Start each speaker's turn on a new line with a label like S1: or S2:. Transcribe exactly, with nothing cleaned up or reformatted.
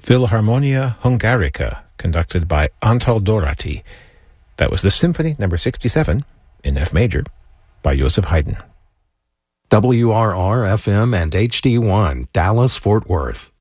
S1: Philharmonia Hungarica, conducted by Antal Dorati. That was the Symphony number sixty-seven in F major by Joseph Haydn.
S2: W R R F M and H D one, Dallas, Fort Worth.